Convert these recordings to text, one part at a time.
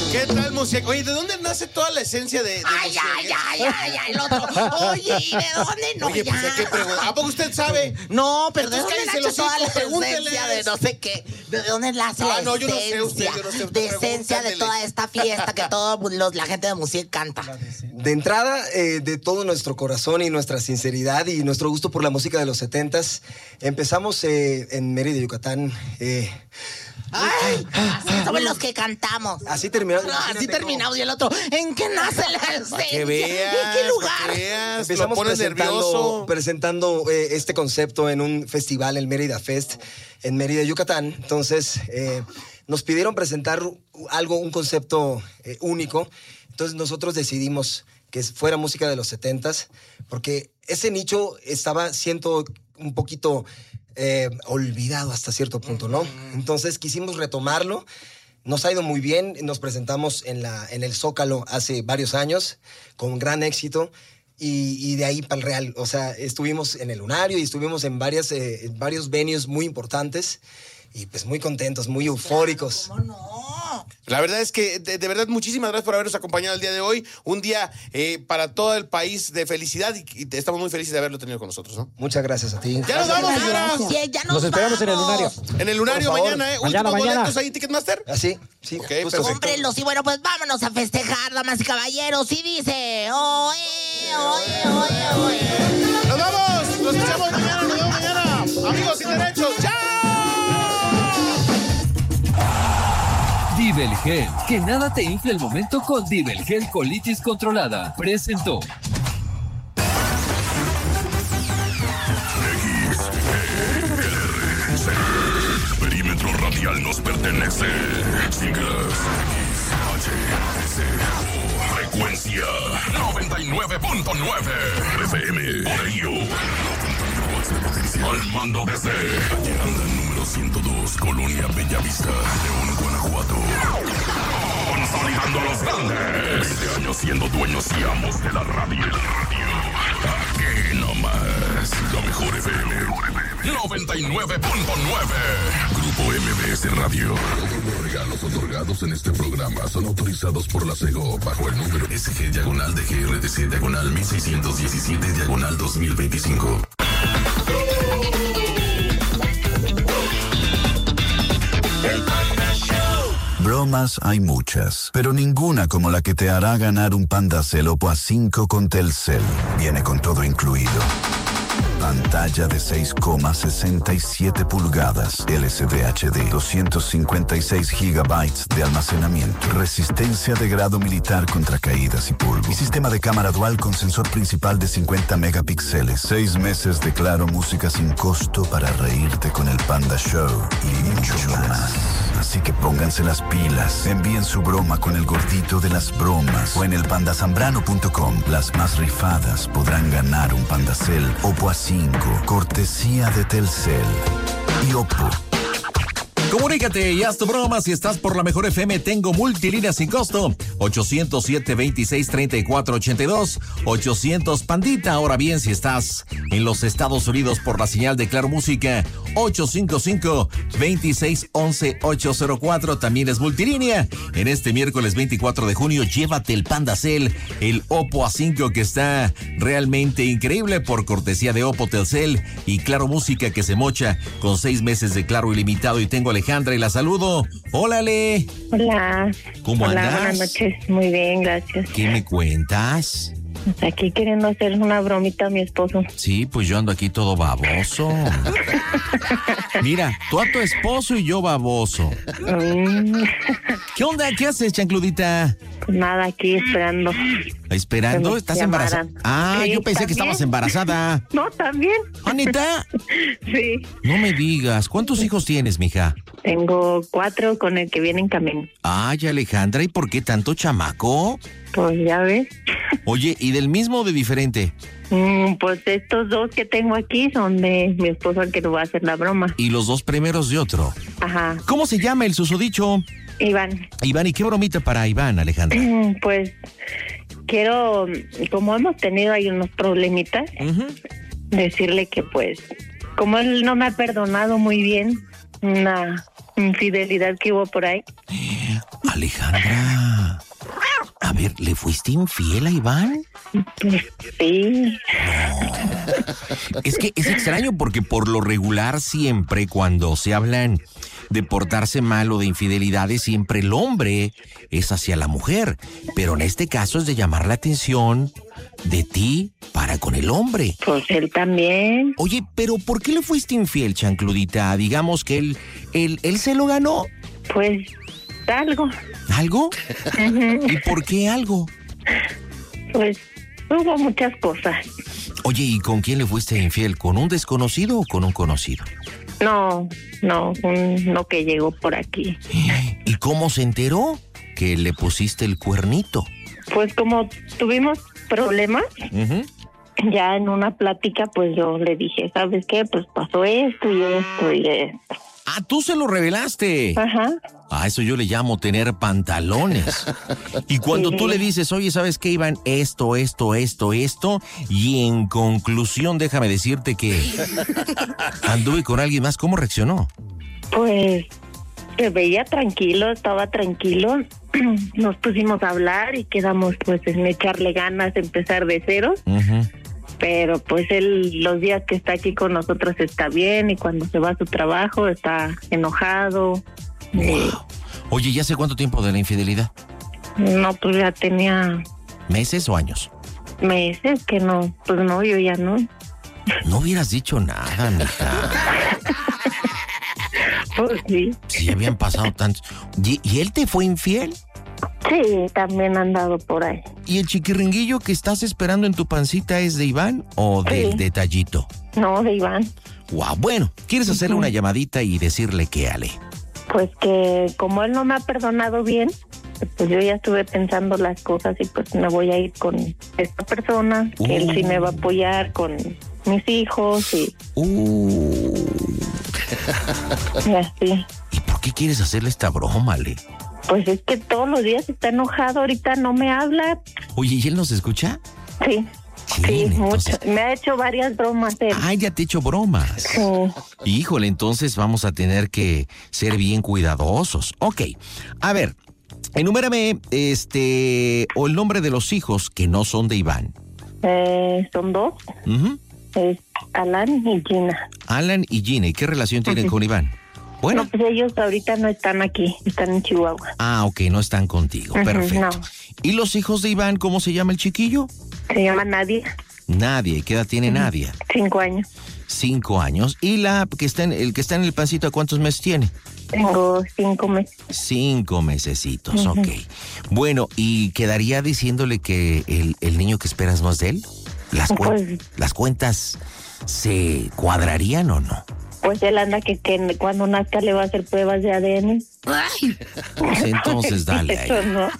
¿Qué tal, Musiek? Oye, ¿de dónde nace toda la esencia de Ay, el otro. Oye, ¿y de dónde no? Oye, pues hay que preguntar. ¿A poco usted sabe? No, pero ¿de dónde cállese nace toda la pregúntele. esencia de no sé qué? ¿De dónde nace la no, yo no esencia? sé, usted, yo no sé. De esencia de toda esta fiesta que la gente de Musiek canta. De entrada, de todo nuestro corazón y nuestra sinceridad y nuestro gusto por la música de los 70s, empezamos en Mérida, Yucatán. Ay, así somos los que cantamos. Así terminamos. No, así terminamos. Y el otro, ¿en qué nace la esencia? Que veas, ¿En qué lugar? Empezamos presentando este concepto en un festival, el Mérida Fest, en Mérida, Yucatán. Entonces, nos pidieron presentar un concepto único. Entonces, nosotros decidimos que fuera música de los 70s, porque ese nicho estaba siendo un poquito olvidado hasta cierto punto, ¿no? Entonces quisimos retomarlo. Nos ha ido muy bien. Nos presentamos en el Zócalo hace varios años con gran éxito y de ahí para el Real. O sea, estuvimos en el Lunario y estuvimos en varios venues muy importantes y pues muy contentos, muy eufóricos. ¿Cómo no? La verdad es que, de verdad, muchísimas gracias por habernos acompañado el día de hoy. Un día para todo el país de felicidad y estamos muy felices de haberlo tenido con nosotros, ¿no? Muchas gracias a ti. ¡Ya nos vamos, señora! Sí, ya nos esperamos en el Lunario. En el Lunario mañana, ¿eh? Mañana. ¿Boletos ahí en Ticketmaster? Sí. Ok, justo. Cómprenlos y bueno, pues vámonos a festejar, damas y caballeros. Y dice, oye. ¡Nos vamos! ¡Nos escuchamos mañana! ¡Nos vemos mañana! ¡Amigos sin derechos! ¡Chao! Divelgel, que nada te infle el momento con Divelgel colitis controlada. Presentó. Perímetro radial nos pertenece. Siglas frecuencia 99.9 FM. Por ello, al mando desde Anda número 102, Colonia Bellavista, León, Guanajuato. Consolidando los grandes. 20 años siendo dueños y amos de la radio. Aquí nomás, la mejor FM 99.9. Grupo MBS Radio. Todos los regalos otorgados en este programa son autorizados por la SEGO bajo el número SG-DGRDC-1617-2025. Bromas hay muchas, pero ninguna como la que te hará ganar un Pandacel Oppo A5 con Telcel. Viene con todo incluido. Pantalla de 6,67 pulgadas, LCD HD, 256 gigabytes de almacenamiento, resistencia de grado militar contra caídas y polvo, y sistema de cámara dual con sensor principal de 50 megapíxeles, 6 meses de Claro Música sin costo para reírte con el Panda Show y mucho más. Así que pónganse las pilas, envíen su broma con el gordito de las bromas o en el pandasambrano.com. Las más rifadas podrán ganar un Pandacel Oppo A5, cortesía de Telcel y Oppo. Comunícate y haz tu broma. Si estás por la mejor FM, tengo multilínea sin costo. 807-2634-82. 800 Pandita. Ahora bien, si estás en los Estados Unidos por la señal de Claro Música, 855-2611-804. También es multilínea. En este miércoles 24 de junio, llévate el Pandacel, el Oppo A5, que está realmente increíble, por cortesía de Oppo, Telcel y Claro Música, que se mocha con 6 meses de Claro ilimitado. Y tengo a Alejandra y la saludo. Hola, Ale. Hola. ¿Cómo andas? Hola, buenas noches. Muy bien, gracias. ¿Qué me cuentas? Aquí queriendo hacer una bromita a mi esposo. Sí, pues yo ando aquí todo baboso. Mira, tú a tu esposo y yo baboso. ¿Qué onda? ¿Qué haces, chancludita? Pues nada, aquí esperando. ¿Esperando? ¿Estás embarazada? Ah, sí, yo pensé que estabas embarazada. No, también. ¿Anita? Sí. No me digas. ¿Cuántos hijos tienes, mija? Tengo 4 con el que viene en camino. Ay, Alejandra, ¿y por qué tanto chamaco? Pues ya ves. Oye, ¿y del mismo o de diferente? Pues estos 2 que tengo aquí son de mi esposo, el que nos va a hacer la broma. ¿Y los 2 primeros de otro? Ajá. ¿Cómo se llama el susodicho? Iván. Iván, ¿y qué bromita para Iván, Alejandra? Pues quiero, como hemos tenido ahí unos problemitas, decirle que pues, como él no me ha perdonado muy bien una infidelidad que hubo por ahí. Alejandra, a ver, ¿le fuiste infiel a Iván? Sí. No. Es que es extraño porque por lo regular siempre cuando se hablan de portarse mal o de infidelidades, siempre el hombre es hacia la mujer. Pero en este caso es de llamar la atención de ti para con el hombre. Pues él también. Oye, pero ¿por qué le fuiste infiel, chancludita? Digamos que él se lo ganó. Pues algo. ¿Algo? ¿Y por qué algo? Pues hubo muchas cosas. Oye, ¿y con quién le fuiste infiel? ¿Con un desconocido o con un conocido? No, uno que llegó por aquí. ¿Y cómo se enteró que le pusiste el cuernito? Pues como tuvimos problemas, ya en una plática, pues yo le dije, ¿sabes qué? Pues pasó esto y esto y esto. Ah, tú se lo revelaste. Ajá. A eso yo le llamo tener pantalones. Y cuando tú le dices, oye, ¿sabes qué, Iván? Esto, y en conclusión, déjame decirte que anduve con alguien más, ¿cómo reaccionó? Pues se veía tranquilo, estaba tranquilo. Nos pusimos a hablar y quedamos pues en echarle ganas, empezar de cero. Pero pues él los días que está aquí con nosotros está bien y cuando se va a su trabajo está enojado. Wow. Oye, ¿ya hace cuánto tiempo de la infidelidad? No, pues ya tenía... ¿Meses o años? Meses que no, pues no, yo ya no. No hubieras dicho nada, mija. Pues sí. Sí, ya habían pasado tantos. ¿Y él te fue infiel? Sí, también han andado por ahí. ¿Y el chiquiringuillo que estás esperando en tu pancita es de Iván o del detallito? No, de Iván. Wow, bueno, ¿quieres hacerle una llamadita y decirle qué, Ale? Pues que como él no me ha perdonado bien, pues yo ya estuve pensando las cosas y pues me voy a ir con esta persona, que él sí me va a apoyar con mis hijos y... Y así. ¿Y por qué quieres hacerle esta broma, Ale? Pues es que todos los días está enojado, ahorita no me habla. Oye, ¿y él nos escucha? Sí. Sí, entonces... mucho. Me ha hecho varias bromas él. Ay, ya te he hecho bromas. Sí. Híjole, entonces vamos a tener que ser bien cuidadosos. Ok, a ver, enumérame o el nombre de los hijos que no son de Iván. Son dos. Es Alan y Gina. Alan y Gina, ¿y qué relación tienen con Iván? Bueno. No, pues ellos ahorita no están aquí, están en Chihuahua. Ah, ok, no están contigo, perfecto. No. ¿Y los hijos de Iván, cómo se llama el chiquillo? Se llama Nadia. Nadia, ¿y qué edad tiene Nadia? 5 años. 5 años. ¿Y el que está en el pancito, a cuántos meses tiene? Tengo 5 meses. 5 mesecitos, ok. Bueno, ¿y quedaría diciéndole que el niño que esperas no es de él? ¿Las cuentas se cuadrarían o no? Pues él anda que cuando nazca le va a hacer pruebas de ADN. Pues entonces dale ahí. Eso no.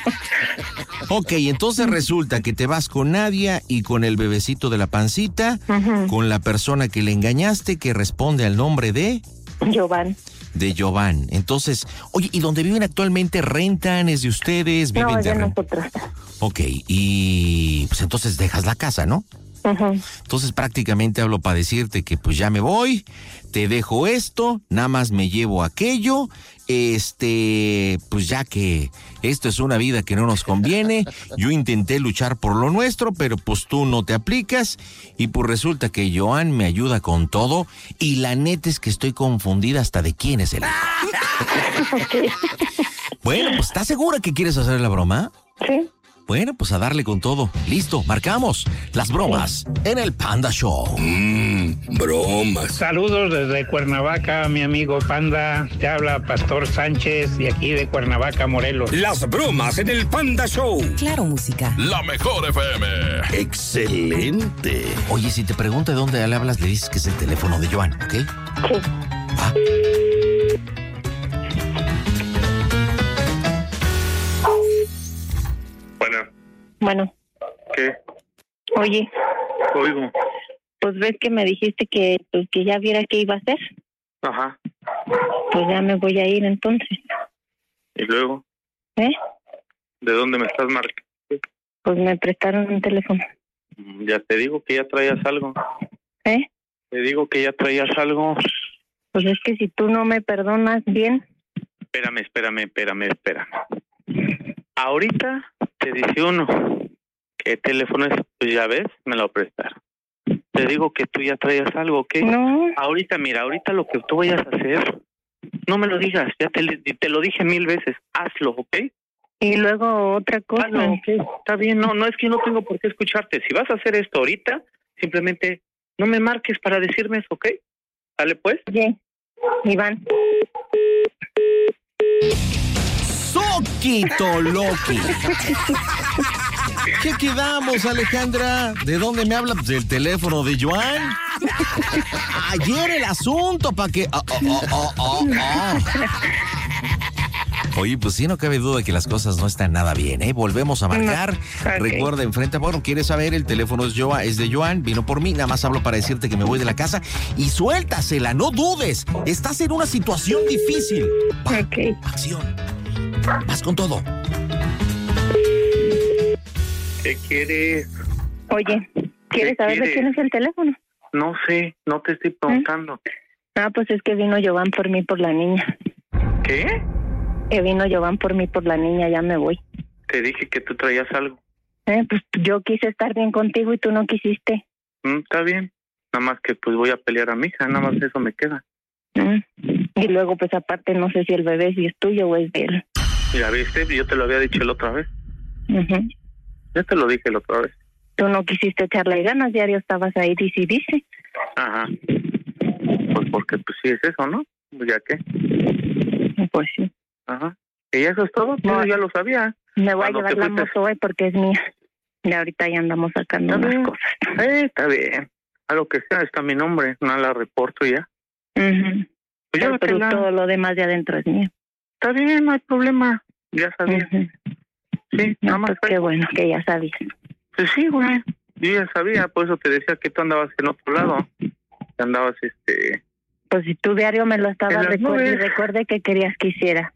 Ok, entonces resulta que te vas con Nadia y con el bebecito de la pancita, con la persona que le engañaste que responde al nombre de... Giovanni. De Giovanni. Entonces, oye, ¿y dónde viven actualmente? ¿Rentan? ¿Es de ustedes? ¿Viven No, de de nosotros. Ok, y pues entonces dejas la casa, ¿no? Entonces prácticamente hablo para decirte que pues ya me voy, te dejo esto, nada más me llevo aquello, pues ya que esto es una vida que no nos conviene, yo intenté luchar por lo nuestro, pero pues tú no te aplicas y pues resulta que Joan me ayuda con todo y la neta es que estoy confundida hasta de quién es el hijo. Bueno, pues ¿estás segura que quieres hacer la broma? Sí. Bueno, pues a darle con todo. Listo, marcamos las bromas en el Panda Show. Bromas. Saludos desde Cuernavaca, mi amigo Panda. Te habla Pastor Sánchez de aquí de Cuernavaca, Morelos. Las bromas en el Panda Show. Claro, música. La mejor FM. Excelente. Oye, si te pregunta de dónde le hablas, le dices que es el teléfono de Joan, ¿ok? Sí. ¿Va? Bueno. ¿Qué? Oye. Oigo. Pues ves que me dijiste que ya viera qué iba a hacer. Ajá. Pues ya me voy a ir entonces. ¿Y luego? ¿Eh? ¿De dónde me estás marcando? Pues me prestaron un teléfono. Ya te digo que ya traías algo. ¿Eh? Te digo que ya traías algo. Pues es que si tú no me perdonas bien, Espérame. Ahorita te dice uno, ¿qué teléfono es? Pues ya ves, me lo prestaron. Te digo que tú ya traías algo, ¿ok? No. Ahorita lo que tú vayas a hacer, no me lo digas, ya te lo dije 1000 veces, hazlo, ¿ok? Y luego otra cosa. Hazlo, ¿ok? Está bien, no es que no tengo por qué escucharte. Si vas a hacer esto ahorita, simplemente no me marques para decirme eso, ¿ok? ¿Vale, pues? Bien, Iván. ¡Soquito Loki! ¿Qué quedamos, Alejandra? ¿De dónde me habla? Pues del teléfono de Joan. Ayer el asunto, para que... Oye, pues sí, no cabe duda que las cosas no están nada bien, ¿eh? Volvemos a marcar. Okay. Recuerda, enfrente, bueno, ¿quieres saber? El teléfono es de Joan, vino por mí. Nada más hablo para decirte que me voy de la casa. Y suéltasela, no dudes. Estás en una situación difícil. Ok. Acción. Vas con todo. ¿Qué quieres? Oye, ¿quieres saber de quién es el teléfono? No sé, no te estoy preguntando. Pues es que vino Jovan por mí, por la niña. ¿Qué? Que vino Jovan por mí, por la niña, ya me voy. Te dije que tú traías algo. Pues yo quise estar bien contigo y tú no quisiste. Está bien. Nada más que pues voy a pelear a mi hija, nada más eso me queda. Y luego pues aparte no sé si el bebé si es tuyo o es de él. Ya viste, yo te lo había dicho la otra vez. Yo te lo dije la otra vez. Tú no quisiste echarle ganas, diario estabas ahí, dice. Ajá. Pues porque pues sí es eso, ¿no? Pues ya qué. Pues sí. Ajá. ¿Y eso es todo? No, ya lo sabía. Me voy a llevar la moto hoy porque es mía. Y ahorita ya andamos sacando unas cosas. Está bien. A lo que sea, está mi nombre. No la reporto ya. Pues pero todo lo demás de adentro es mío. Está bien, no hay problema. Ya sabía. Sí, nada más. Pues qué bueno que ya sabías. Pues sí, güey. Yo ya sabía, por eso te decía que tú andabas en otro lado. Andabas, Pues si tu diario me lo estabas recuerde que querías que hiciera.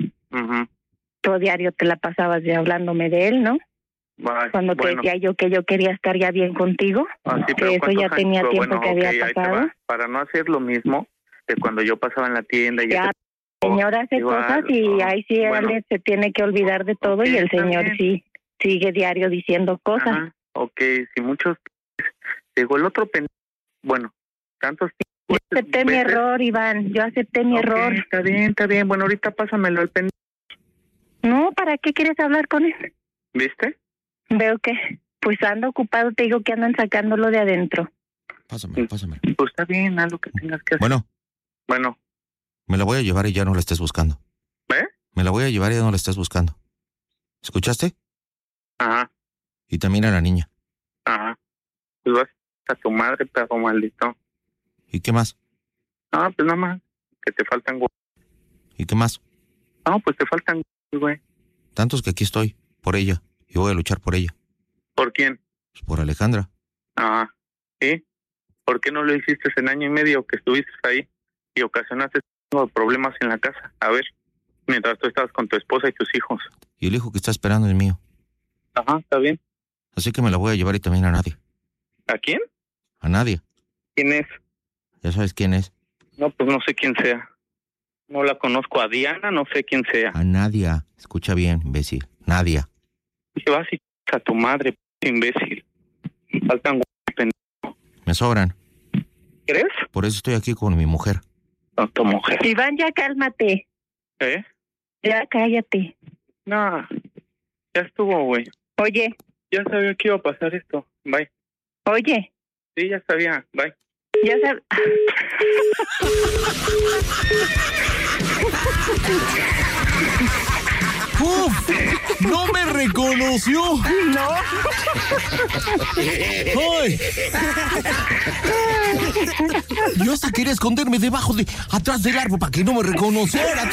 Tu diario te la pasabas ya hablándome de él, ¿no? Cuando te decía yo que yo quería estar ya bien contigo, sí, que eso ya tenía tiempo que había pasado. Para no hacer lo mismo de cuando yo pasaba en la tienda y ya señor hace cosas y ahí sí Alex se tiene que olvidar de todo y el señor sí sigue diario diciendo cosas. Si muchos llegó el otro bueno, tantos yo acepté mi error, Iván, yo acepté mi error. Está bien, bueno, ahorita pásamelo al pendiente. No, ¿para qué quieres hablar con él? ¿Viste? Veo que, pues ando ocupado, te digo que andan sacándolo de adentro. Pásamelo. Pues está bien, haz lo que tengas que hacer. Bueno. Me la voy a llevar y ya no la estés buscando. Me la voy a llevar y ya no la estés buscando. ¿Escuchaste? Ajá. Y también a la niña. Ajá. Pues vas a tu madre, perro maldito. ¿Y qué más? Pues nada más, que te faltan güey. ¿Y qué más? Pues te faltan güey. Tantos que aquí estoy, por ella, y voy a luchar por ella. ¿Por quién? Pues por Alejandra. ¿Sí? ¿Por qué no lo hiciste en año y medio que estuviste ahí y ocasionaste problemas en la casa? A ver, mientras tú estabas con tu esposa y tus hijos. Y el hijo que está esperando es mío. Ajá, está bien. Así que me la voy a llevar y también a Nadia. ¿A quién? A Nadia. ¿Quién es? ¿Ya sabes quién es? No, pues no sé quién sea. No la conozco. A Diana, no sé quién sea. A Nadia. Escucha bien, imbécil. Nadia. Y vas y a tu madre, imbécil. Faltan pendejo. Me sobran. ¿Crees? Por eso estoy aquí con mi mujer. Con tu mujer. Iván, ya cálmate. Ya cállate. No, ya estuvo, güey. Oye. Ya sabía que iba a pasar esto. Bye. Oye. Sí, ya sabía. Bye. Ya sabía. ¡Uf! ¡No me reconoció! ¡No! ¡Ay! Yo hasta quería esconderme atrás del árbol para que no me reconociera.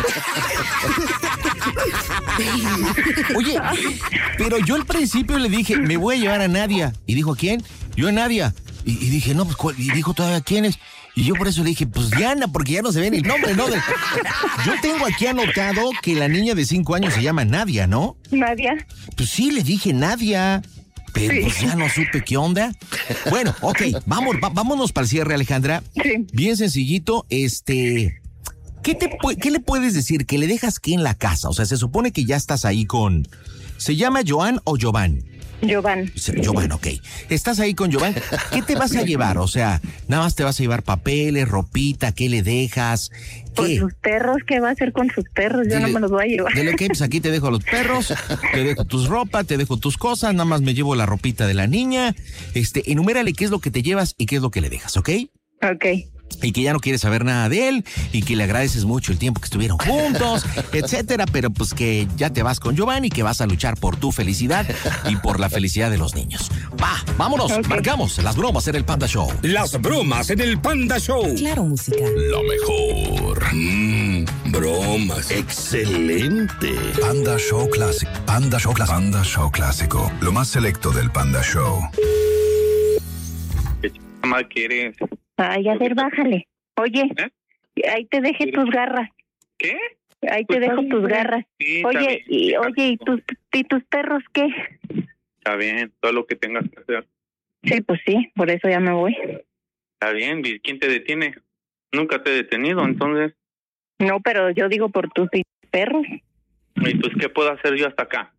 Oye, pero yo al principio le dije, me voy a llevar a Nadia. Y dijo, ¿a quién? Yo a Nadia. Y dije, no, pues, ¿cuál? Y dijo todavía, ¿quién es? Y yo por eso le dije, pues Diana, porque ya no se ve ni el nombre, ¿no? Yo tengo aquí anotado que la niña de 5 años se llama Nadia, ¿no? Nadia. Pues sí, le dije Nadia, pero pues ya no supe qué onda. Bueno, ok, vámonos para el cierre, Alejandra. Sí. Bien sencillito, ¿Qué le puedes decir? ¿Que le dejas qué en la casa? O sea, se supone que ya estás ahí con... ¿Se llama Joan o Jovan? Jovan. Jovan, ok. Estás ahí con Jovan. ¿Qué te vas a llevar? O sea, nada más te vas a llevar papeles, ropita, ¿qué le dejas? Con sus perros, ¿qué va a hacer con sus perros? Yo no me los voy a llevar. Dile, ok, pues aquí te dejo los perros, te dejo tus ropas, te dejo tus cosas, nada más me llevo la ropita de la niña. Enumérale qué es lo que te llevas y qué es lo que le dejas, ¿ok? Ok. Y que ya no quieres saber nada de él y que le agradeces mucho el tiempo que estuvieron juntos, etcétera, pero pues que ya te vas con Giovanni, que vas a luchar por tu felicidad y por la felicidad de los niños. Vámonos, marcamos las bromas en el Panda Show. Las bromas en el Panda Show. Claro, música. Lo mejor. Bromas. Excelente. Panda Show Clásico. Panda Show Clásico. Panda Show Clásico. Lo más selecto del Panda Show. ¿Qué chama quieres? Ay, a ver, bájale. Oye, ahí te dejé tus garras. ¿Qué? Ahí te dejo tus garras. Sí, oye, ¿y tus perros qué? Está bien, todo lo que tengas que hacer. Sí, pues sí, por eso ya me voy. Está bien, ¿quién te detiene? Nunca te he detenido, entonces. No, pero yo digo por tus perros. ¿Y pues qué puedo hacer yo hasta acá?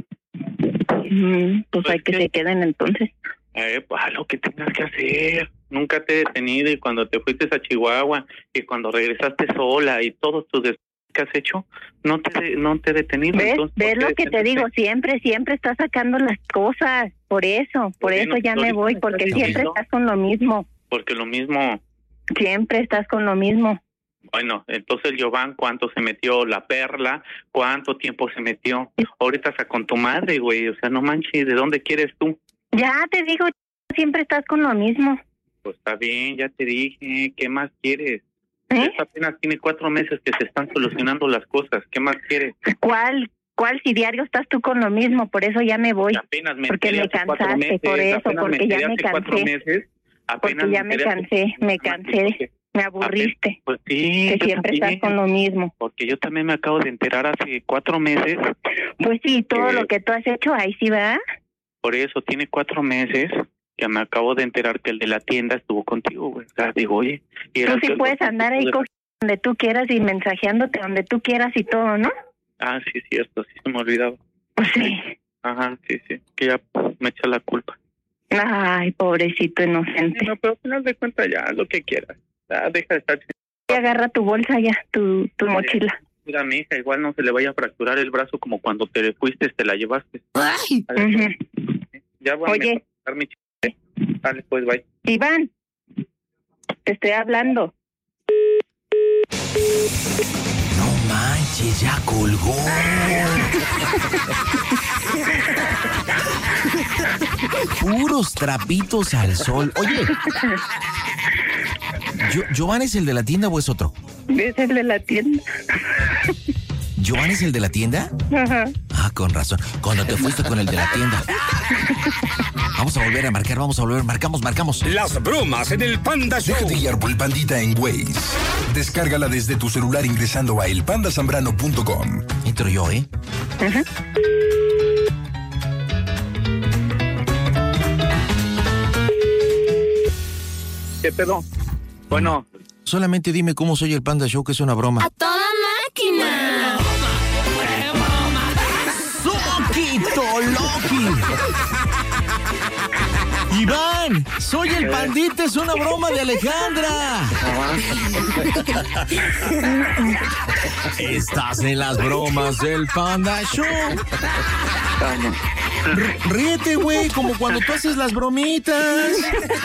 Pues hay que se queden entonces. Pues lo que tengas que hacer. Nunca te he detenido y cuando te fuiste a Chihuahua y cuando regresaste sola y todo tu que has hecho, no te he detenido. ¿Ves lo que te digo? Siempre estás sacando las cosas. Por eso ya me voy, porque siempre estás con lo mismo. Porque lo mismo. Siempre estás con lo mismo. Bueno, entonces el Giovanni, ¿cuánto se metió? La Perla, ¿cuánto tiempo se metió? Ahorita está con tu madre, güey. O sea, no manches, ¿de dónde quieres tú? Ya te digo, siempre estás con lo mismo. Pues está bien, ya te dije. ¿Qué más quieres? Esta apenas tiene 4 meses que se están solucionando las cosas. ¿Qué más quieres? ¿Cuál si diario estás tú con lo mismo? Por eso ya me voy. Apenas me porque me cansaste, por eso, porque ya me cansé. Porque ya me cansé. Me aburriste. Pues sí. Que siempre estás con lo mismo. Porque yo también me acabo de enterar hace 4 meses. Pues sí, todo lo que tú has hecho, ahí sí, ¿verdad? Por eso, tiene 4 meses que me acabo de enterar que el de la tienda estuvo contigo, güey. O sea, digo, oye... Tú sí puedes andar ahí donde tú quieras y mensajeándote donde tú quieras y todo, ¿no? Ah, sí, cierto, sí se me olvidaba. Pues sí. Ajá, sí, que ya me echa la culpa. Ay, pobrecito inocente. No, pero al final de cuentas ya, lo que quieras. Ya, deja de estar... Y agarra tu bolsa ya, tu mochila. Mira, mi hija, igual no se le vaya a fracturar el brazo como cuando te fuiste, te la llevaste. Ay. Ya voy a mejorar mi chica. Dale, pues, bye. Iván, te estoy hablando. No manches, ya colgó. Puros trapitos al sol. Oye, ¿Jovan es el de la tienda o es otro? Es el de la tienda. ¿Jovan es el de la tienda? Ajá. Ah, con razón. Cuando te fuiste con el de la tienda. Vamos a volver a marcar, marcamos. Las bromas en el Panda Show. Déjate guiar por el Pandita en Waze. Descárgala desde tu celular ingresando a elpandasambrano.com. Entro yo, Ajá. ¿Qué pedo? Bueno. Solamente dime cómo soy el Panda Show, que es una broma. ¡A toda máquina! ¡Soquito Loki! Iván, soy el Pandita, es una broma de Alejandra. Estás en las bromas del Panda Show. Ríete, güey, como cuando tú haces las bromitas.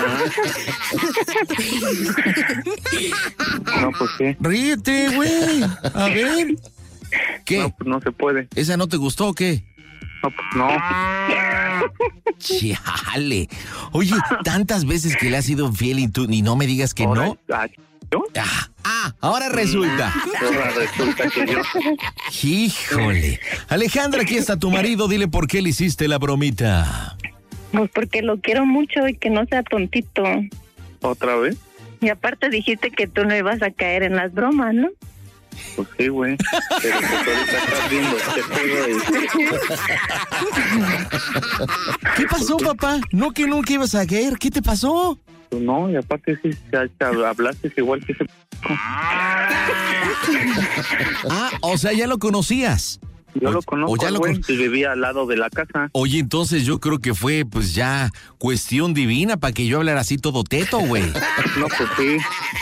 No, pues qué. Ríete, güey. A ver. ¿Qué? No, pues no se puede. ¿Esa no te gustó o qué? No, pues no. Chale. Oye, tantas veces que le has sido infiel y tú ni no me digas que no. Ahora resulta. Ahora resulta que yo. Híjole. Alejandra, aquí está tu marido. Dile por qué le hiciste la bromita. Pues porque lo quiero mucho y que no sea tontito. ¿Otra vez? Y aparte dijiste que tú no ibas a caer en las bromas, ¿no? Pues sí, güey. Pero pues ahorita estás viendo ¿Qué pasó, papá? ¿No que nunca ibas a caer? ¿Qué te pasó? No, y aparte sí, hablaste igual que ese... O sea, ya lo conocías. Yo lo conozco, güey, vivía al lado de la casa. Oye, entonces yo creo que fue, pues ya, cuestión divina para que yo hablara así todo teto, güey. No, pues sí.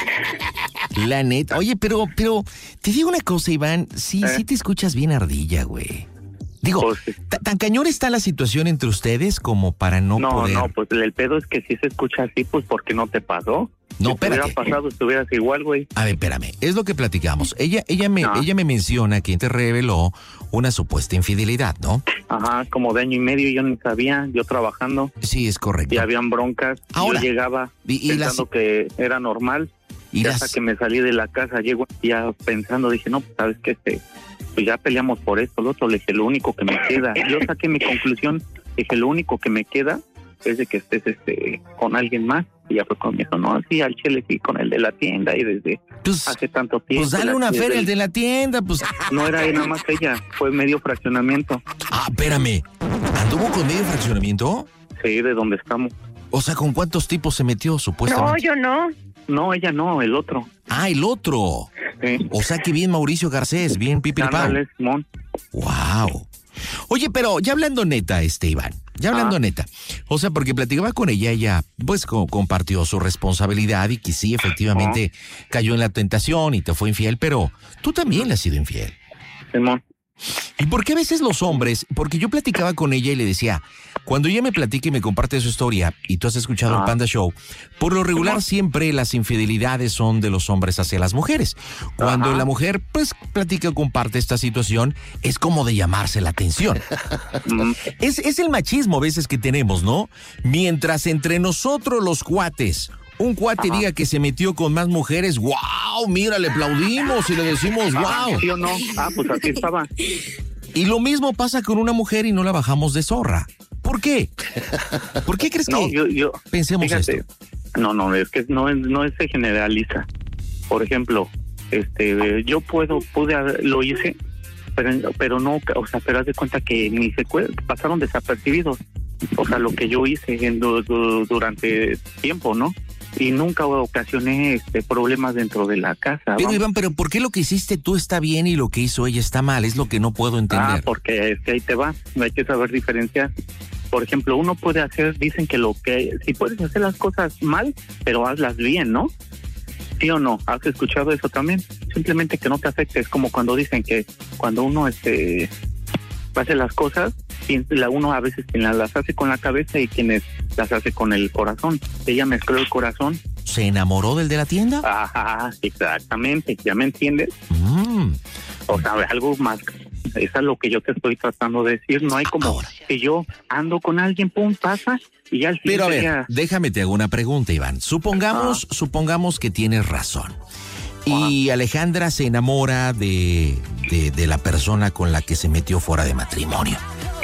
La neta. Oye, pero, te digo una cosa, Iván, sí te escuchas bien ardilla, güey. Digo, pues, ¿tan cañón está la situación entre ustedes como para no poder...? No, pues el pedo es que si se escucha así, pues ¿por qué no te pasó? No, si espérate. hubiera pasado, estuvieras igual, güey. A ver, espérame, es lo que platicamos. Ella me menciona que te reveló una supuesta infidelidad, ¿no? Ajá, como de año y medio, yo no sabía, yo trabajando. Sí, es correcto. Y habían broncas, ahora, yo llegaba pensando que era normal, y hasta que me salí de la casa, llego ya pensando, dije, no, pues sabes que pues ya peleamos por esto, lo otro, le dije, lo único que me queda, yo saqué mi conclusión, dije, lo único que me queda es de que estés con alguien más. Y ya fue con mi hijo, no, sí, al chile sí, con el de la tienda, y desde hace tanto tiempo. Pues dale una feria el de la tienda, pues. No era nada más ella, fue medio fraccionamiento. Espérame, ¿anduvo con medio fraccionamiento? Sí, de donde estamos. O sea, ¿con cuántos tipos se metió, supuestamente? No, yo no. No, ella no, el otro. El otro. Sí. O sea, que bien Mauricio Garcés, bien Pipiripao. Wow. Oye, pero ya hablando neta, Iván, ya hablando neta, o sea, porque platicaba con ella pues compartió su responsabilidad y que sí, efectivamente cayó en la tentación y te fue infiel, pero tú también le has sido infiel. Simón. ¿Y por qué a veces los hombres? Porque yo platicaba con ella y le decía, cuando ella me platica y me comparte su historia, y tú has escuchado el Panda Show, por lo regular siempre las infidelidades son de los hombres hacia las mujeres. Cuando la mujer, pues, platica o comparte esta situación, es como de llamarse la atención. Es el machismo a veces que tenemos, ¿no? Mientras entre nosotros los cuates... Un cuate diga que se metió con más mujeres, ¡wow! Mira, le aplaudimos y le decimos, ¡wow! ¿Sí o no? Pues así estaba. Y lo mismo pasa con una mujer y no la bajamos de zorra. ¿Por qué? ¿Por qué crees que yo pensemos fíjate, esto? No, es que no se generaliza. Por ejemplo, yo lo hice, pero no, o sea, pero haz de cuenta que ni pasaron desapercibidos. O sea, lo que yo hice durante tiempo, ¿no? Y nunca ocasioné problemas dentro de la casa. Pero Iván, ¿pero por qué lo que hiciste tú está bien y lo que hizo ella está mal? Es lo que no puedo entender. Porque ahí te va, hay que saber diferenciar. Por ejemplo, uno puede dicen que si puedes hacer las cosas mal, pero hazlas bien, ¿no? ¿Sí o no? ¿Has escuchado eso también? Simplemente que no te afecte. Es como cuando dicen que cuando uno hace las cosas, uno a veces las hace con la cabeza y quienes las hace con el corazón. Ella mezcló el corazón. ¿Se enamoró del de la tienda? Ajá, exactamente, ¿ya me entiendes? O sea, algo más. Eso es lo que yo te estoy tratando de decir. No hay como que yo ando con alguien, pum, pasa y ya al final. Pero a ver, déjame te hago una pregunta, Iván. Supongamos que tienes razón. Y Alejandra se enamora de la persona con la que se metió fuera de matrimonio.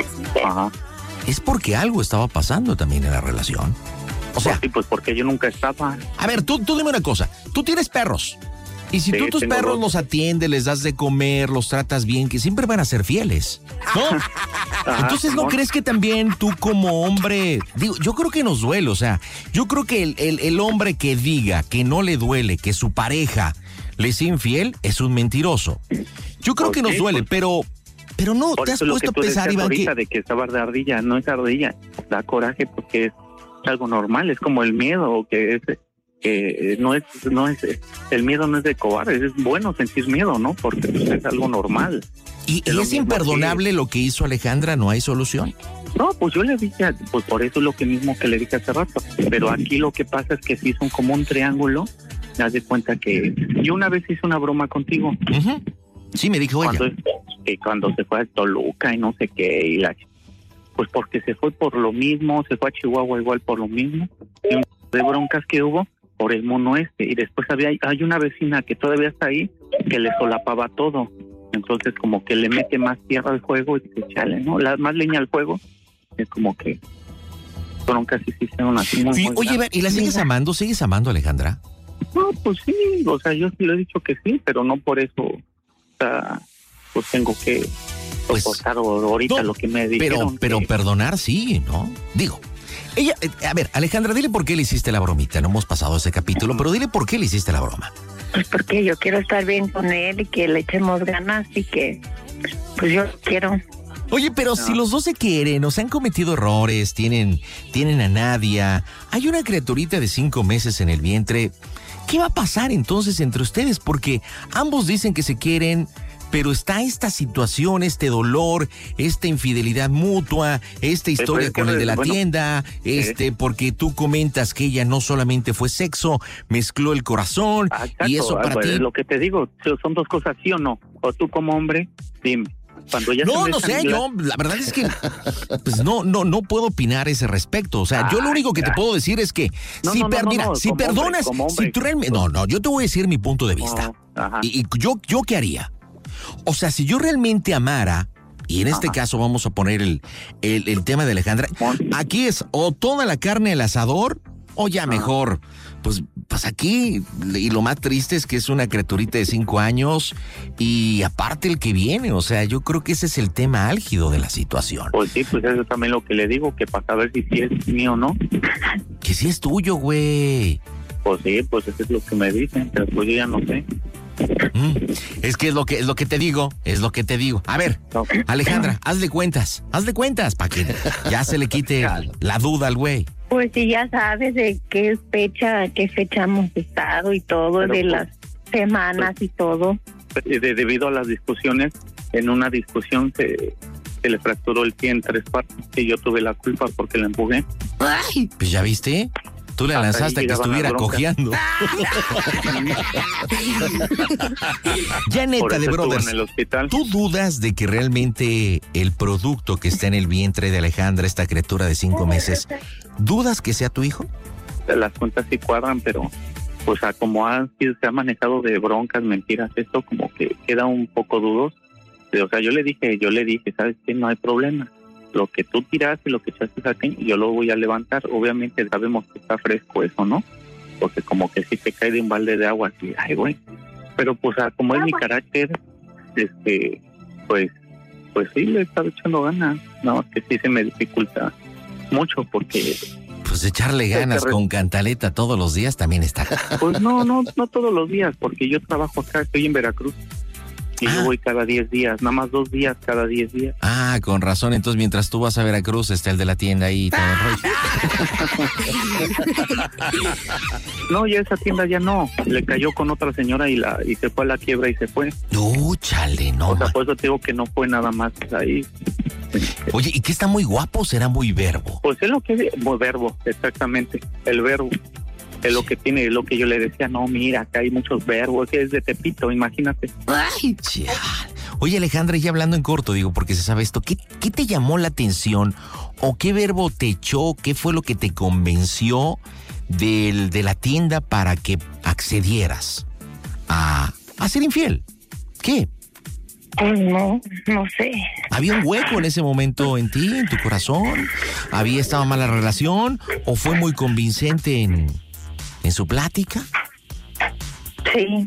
Es porque algo estaba pasando también en la relación. O sea, sí, pues porque yo nunca estaba. A ver, tú dime una cosa. Tú tienes perros. Y si tú tus perros los atiendes, les das de comer, los tratas bien, que siempre van a ser fieles, ¿no? Entonces, ¿no crees que también tú como hombre, digo, yo creo que nos duele, o sea, yo creo que el hombre que diga que no le duele que su pareja le es infiel es un mentiroso. Yo creo que nos duele, pero no te has puesto a pensar, Iván, que de que estaba de ardilla, no es ardilla, da coraje porque es algo normal, es como el miedo, que no es el miedo no es de cobarde, es bueno sentir miedo, ¿no? Porque es algo normal. Y es imperdonable lo que hizo Alejandra, ¿no hay solución? No, pues yo le dije, pues por eso es lo que mismo que le dije hace rato, pero aquí lo que pasa es que sí son como un triángulo. Me das de cuenta que yo una vez hice una broma contigo. Sí, me dijo ella. Cuando se fue a Toluca y no sé qué, pues porque se fue por lo mismo, se fue a Chihuahua igual por lo mismo, y un de broncas que hubo por el mono y después hay una vecina que todavía está ahí, que le solapaba todo, entonces como que le mete más tierra al fuego y se chale, ¿no? Más leña al fuego, es como que broncas sí se hicieron así muy oye, ¿y la sigues amando? ¿Sigues amando a Alejandra? No, pues sí, o sea, yo sí le he dicho que sí, pero no por eso, o sea, pues tengo que soportar ahorita lo que me dijeron. Pero perdonar sí, ¿no? Digo, Ella, a ver, Alejandra, dile por qué le hiciste la bromita. No hemos pasado ese capítulo, pero dile por qué le hiciste la broma. Pues porque yo quiero estar bien con él y que le echemos ganas y que, pues yo quiero. Oye, pero si los dos se quieren, o se han cometido errores, tienen a Nadia, hay una criaturita de 5 meses en el vientre, ¿qué va a pasar entonces entre ustedes? Porque ambos dicen que se quieren, pero está esta situación, este dolor, esta infidelidad mutua, esta historia con el de la tienda, porque tú comentas que ella no solamente fue sexo, mezcló el corazón, y eso para ti... Lo que te digo, son dos cosas, ¿sí o no? O tú como hombre, dime. No sé, yo la verdad es que pues no puedo opinar ese respecto. O sea, yo lo único que te puedo decir es que si perdonas, si tú realmente yo te voy a decir mi punto de vista. Y yo qué haría. O sea, si yo realmente amara, y en este caso vamos a poner el tema de Alejandra, aquí es o toda la carne al asador o ya mejor. Pues aquí, y lo más triste es que es una criaturita de 5 años y aparte el que viene, o sea, yo creo que ese es el tema álgido de la situación. Pues sí, pues eso es también lo que le digo, que para saber si es mío o no. Que sí es tuyo, güey. Pues sí, pues eso es lo que me dicen, pero pues yo ya no sé. Es que es lo que te digo, A ver, Alejandra, hazle cuentas, para que ya se le quite la duda al güey. Pues sí, ya sabes de qué fecha hemos estado y todo, pero, de las semanas y todo. Debido a las discusiones, en una discusión se le fracturó el pie en 3 partes y yo tuve la culpa porque la empujé. ¡Ay! Pues ya viste, tú le lanzaste que estuviera cojeando. Ya neta, de brothers, en el hospital. ¿Tú dudas de que realmente el producto que está en el vientre de Alejandra, esta criatura de 5 meses, dudas que sea tu hijo? Las cuentas sí cuadran, pero pues como se ha manejado de broncas, mentiras, esto como que queda un poco dudoso. O sea, yo le dije, ¿sabes qué? No hay problema. Lo que tú tiraste, lo que echaste aquí, yo lo voy a levantar. Obviamente sabemos que está fresco eso, ¿no? Porque como que si te cae de un balde de agua, así, ay, güey. Pero pues como es mi carácter, pues sí le he estado echando ganas. No, que sí se me dificulta mucho porque... Pues echarle ganas con cantaleta todos los días también está. Pues no todos los días, porque yo trabajo acá, estoy en Veracruz. Y yo voy cada 10 días, nada más 2 días cada 10 días. Ah, con razón. Entonces, mientras tú vas a Veracruz, está el de la tienda ahí y todo el rollo. No, ya esa tienda ya no. Le cayó con otra señora y se fue a la quiebra y se fue. No, chale, no. O sea, por eso te digo que no fue nada más ahí. Oye, ¿y qué está muy guapo? ¿Será muy verbo? Pues es lo que es, muy verbo, exactamente. El verbo. Es lo que tiene, es lo que yo le decía, no, mira, acá hay muchos verbos, que es de Tepito, imagínate. Ay, chale. Oye, Alejandra, ya hablando en corto, digo, porque se sabe esto, ¿qué te llamó la atención o qué verbo te echó, qué fue lo que te convenció de la tienda para que accedieras a ser infiel? ¿Qué? Pues no sé. ¿Había un hueco en ese momento en ti, en tu corazón? ¿Había estado mala relación o fue muy convincente en su plática? Sí.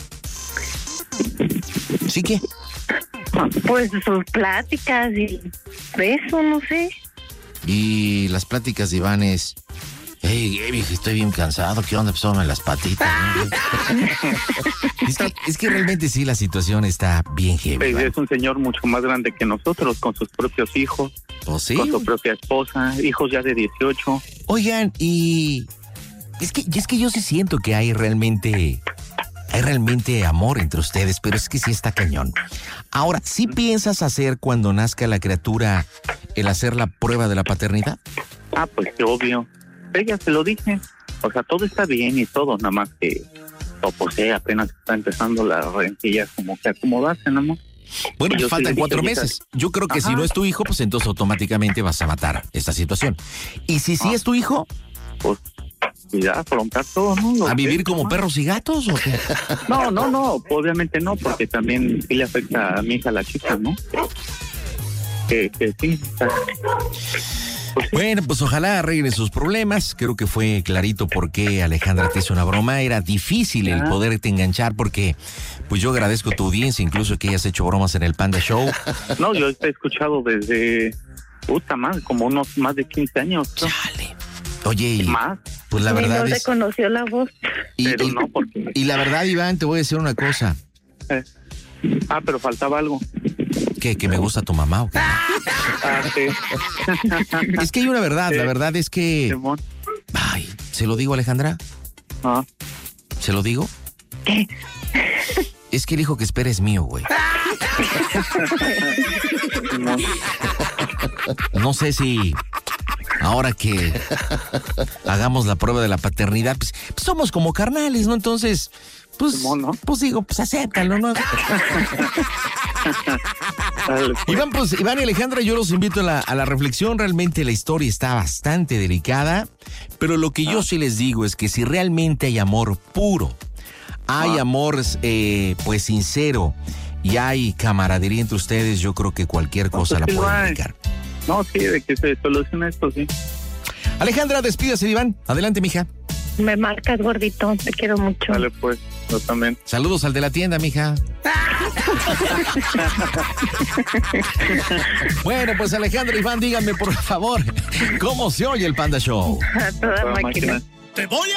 ¿Sí qué? Pues sus pláticas y eso, no sé. Y las pláticas de Iván es... Hey, estoy bien cansado, ¿qué onda? Pues tómame las patitas, ¿no? es que realmente sí, la situación está bien heavy. Pues es un señor mucho más grande que nosotros, con sus propios hijos. ¿Oh, sí? Con su propia esposa, hijos ya de 18. Oigan, y... Es que yo sí siento que hay realmente amor entre ustedes, pero es que sí está cañón. Ahora, ¿sí piensas hacer cuando nazca la criatura el hacer la prueba de la paternidad? Ah, pues qué obvio. Ella se lo dije. O sea, todo está bien y todo, nada más que, pues apenas está empezando la rencilla como que acomodarse, ¿no? Bueno, faltan 4 meses. Yo creo que si no es tu hijo, pues entonces automáticamente vas a matar esta situación. Y si sí es tu hijo, pues ya afrontar todo, ¿no? ¿A vivir como perros y gatos o qué? No, obviamente no, porque también sí le afecta a mi hija, la chica, ¿no? Que sí. Pues sí. Bueno, pues ojalá arreglen sus problemas. Creo que fue clarito por qué Alejandra te hizo una broma. Era difícil el poderte enganchar porque, pues yo agradezco tu audiencia, incluso que hayas hecho bromas en el Panda Show. No, yo te he escuchado desde, como unos más de 15 años, ¿no? Chale. Oye, y ¿Más? pues la verdad no es... reconoció la voz. Pero no, porque... Y la verdad, Iván, te voy a decir una cosa. pero faltaba algo. ¿Qué? ¿Que me gusta tu mamá o qué? Sí. Es que hay una verdad, la verdad es que... Simón. Ay, ¿se lo digo, Alejandra? ¿Se lo digo? ¿Qué? Es que el hijo que espera es mío, güey. No sé si ahora que hagamos la prueba de la paternidad, pues somos como carnales, ¿no? Entonces, pues, pues digo, pues acéptalo, ¿no? Iván y Alejandra, yo los invito a la reflexión. Realmente la historia está bastante delicada, pero lo que yo sí les digo es que si realmente hay amor puro, hay amor pues sincero y hay camaradería entre ustedes, yo creo que cualquier cosa la pueden aplicar. No, sí, de que se solucione esto, sí. Alejandra, despídase de Iván. Adelante, mija. Me marcas, gordito. Te quiero mucho. Dale, pues. Yo también. Saludos al de la tienda, mija. Bueno, pues Alejandra y Iván, díganme por favor, ¿cómo se oye el Panda Show? A toda máquina. Te voy a